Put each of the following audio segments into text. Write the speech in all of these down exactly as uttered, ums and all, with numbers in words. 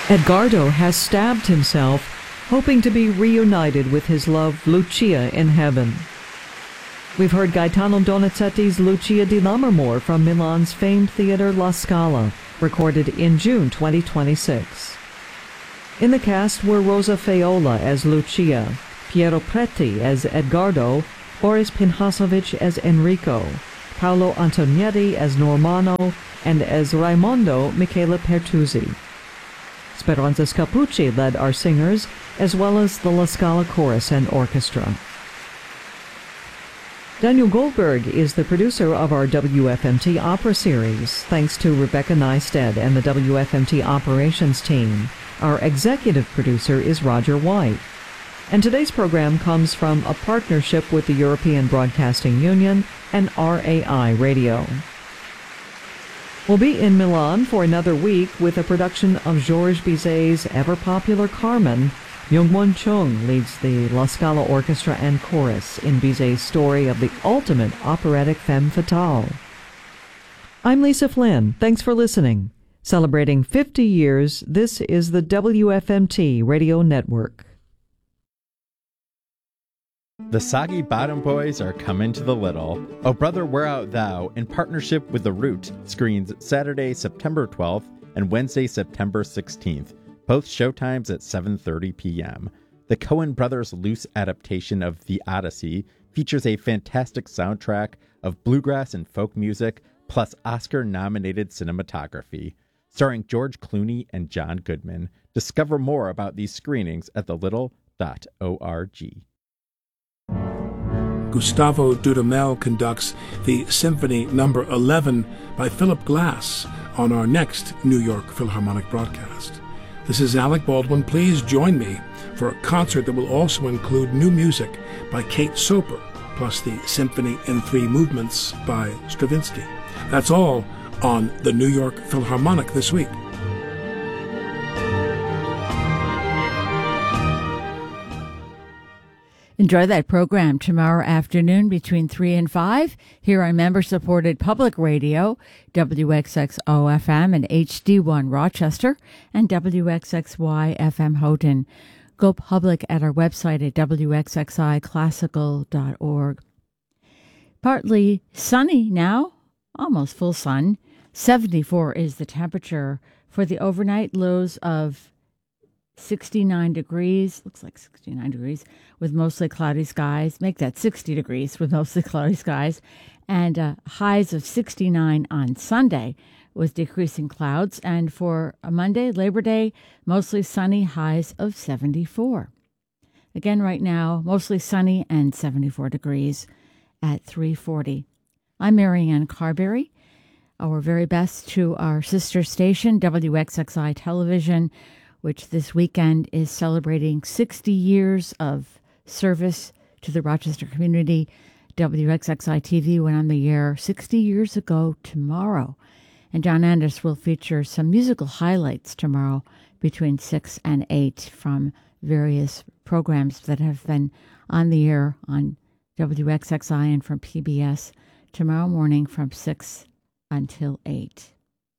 Edgardo has stabbed himself, hoping to be reunited with his love Lucia in heaven. We've heard Gaetano Donizetti's Lucia di Lammermoor from Milan's famed theater La Scala, recorded in June twenty twenty-six. In the cast were Rosa Faiola as Lucia, Piero Preti as Edgardo, Boris Pinhasovic as Enrico, Paolo Antonietti as Normanno, and as Raimondo, Michela Pertuzzi. Speranza Scapucci led our singers, as well as the La Scala Chorus and Orchestra. Daniel Goldberg is the producer of our W F M T Opera Series, thanks to Rebecca Neisted and the W F M T Operations team. Our executive producer is Roger White. And today's program comes from a partnership with the European Broadcasting Union and R A I Radio. We'll be in Milan for another week with a production of Georges Bizet's ever-popular Carmen. Myung-Won Chung leads the La Scala Orchestra and Chorus in Bizet's story of the ultimate operatic femme fatale. I'm Lisa Flynn. Thanks for listening. Celebrating fifty years, this is the W F M T Radio Network. The Soggy Bottom Boys are coming to the Little. Oh Brother, Where Art Thou, in partnership with The Root, screens Saturday, September twelfth and Wednesday, September sixteenth, both showtimes at seven thirty p.m. The Coen brothers' loose adaptation of The Odyssey features a fantastic soundtrack of bluegrass and folk music, plus Oscar-nominated cinematography. Starring George Clooney and John Goodman. Discover more about these screenings at the little dot org. Gustavo Dudamel conducts the Symphony Number eleven by Philip Glass on our next New York Philharmonic broadcast. This is Alec Baldwin. Please join me for a concert that will also include new music by Kate Soper, plus the Symphony in Three Movements by Stravinsky. That's all on the New York Philharmonic this week. Enjoy that program tomorrow afternoon between three and five here on member-supported public radio, W X X O F M and H D one Rochester, and W X X Y F M Houghton. Go public at our website at w x x i classical dot org. Partly sunny now, almost full sun. seventy-four is the temperature for the overnight, lows of sixty-nine degrees, looks like sixty-nine degrees, with mostly cloudy skies. Make that sixty degrees with mostly cloudy skies. And uh, highs of sixty-nine on Sunday with decreasing clouds. And for a Monday, Labor Day, mostly sunny, highs of seventy-four. Again, right now, mostly sunny and seventy-four degrees at three forty. I'm Marianne Carberry. Our very best to our sister station, W X X I Television, which this weekend is celebrating sixty years of service to the Rochester community. W X X I T V went on the air sixty years ago tomorrow. And John Anders will feature some musical highlights tomorrow between six and eight from various programs that have been on the air on W X X I and from P B S tomorrow morning from six until eight.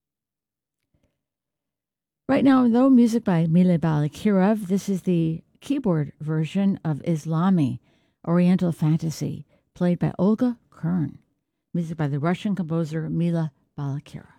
Right now, though, music by Mile Balakirov. This is the keyboard version of Islami, Oriental Fantasy, played by Olga Kern. Music by the Russian composer Mila Balakirov.